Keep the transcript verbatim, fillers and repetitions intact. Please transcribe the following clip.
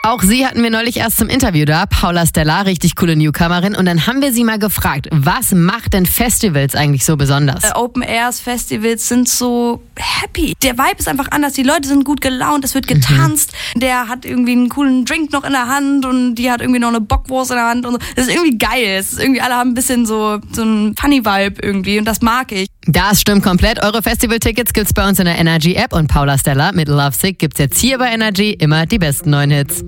Auch sie hatten wir neulich erst zum Interview da. Paula Stella, richtig coole Newcomerin. Und dann haben wir sie mal gefragt, was macht denn Festivals eigentlich so besonders? Äh, Open Airs, Festivals sind so happy. Der Vibe ist einfach anders. Die Leute sind gut gelaunt, es wird getanzt. Mhm. Der hat irgendwie einen coolen Drink noch in der Hand und die hat irgendwie noch eine Bockwurst in der Hand. Und so. Das ist irgendwie geil. Es ist irgendwie, alle haben ein bisschen so, so einen Funny-Vibe irgendwie und das mag ich. Das stimmt komplett. Eure Festival-Tickets gibt's bei uns in der Energy-App und Paula Stella mit Lovesick gibt's jetzt hier bei Energy immer die besten neuen Hits.